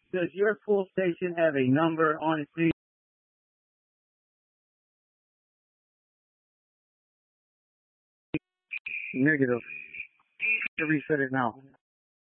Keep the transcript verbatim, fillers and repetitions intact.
Does your full station have a number on it, please? Negative. To reset it now.